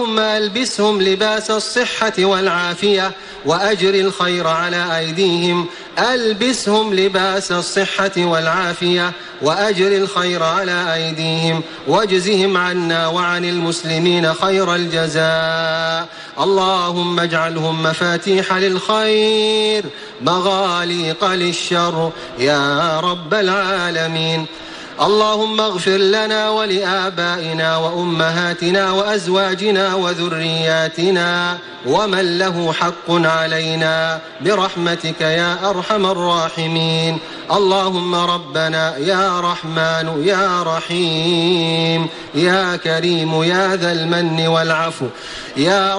اللهم ألبسهم لباس الصحة والعافية وأجر الخير على أيديهم. ألبسهم لباس الصحة والعافية وأجر الخير على أيديهم، واجزهم عنا وعن المسلمين خير الجزاء. اللهم اجعلهم مفاتيح للخير مغاليق للشر يا رب العالمين. اللهم اغفر لنا ولآبائنا وأمهاتنا وأزواجنا وذرياتنا ومن له حق علينا برحمتك يا أرحم الراحمين. اللهم ربنا يا رحمن يا رحيم يا كريم يا ذا المن والعفو يا